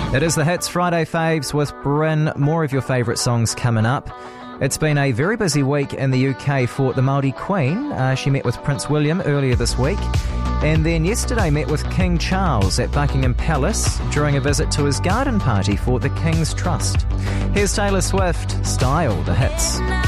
It is the Hits Friday Faves with Bryn. More of your favourite songs coming up. It's been a very busy week in the UK for the Māori Queen. She met with Prince William earlier this week, and then yesterday met with King Charles at Buckingham Palace during a visit to his garden party for the King's Trust. Here's Taylor Swift, Style, the Hits.